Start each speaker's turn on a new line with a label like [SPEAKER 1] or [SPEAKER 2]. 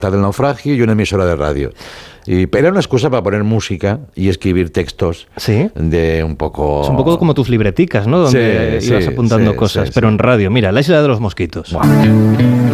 [SPEAKER 1] del naufragio y una emisora de radio. Pero era una excusa para poner música y escribir textos.
[SPEAKER 2] ¿Sí?
[SPEAKER 1] De un poco...
[SPEAKER 2] Es un poco como tus libreticas, ¿no? Donde ibas apuntando cosas, pero en radio. Mira, La isla de los mosquitos.
[SPEAKER 1] Wow.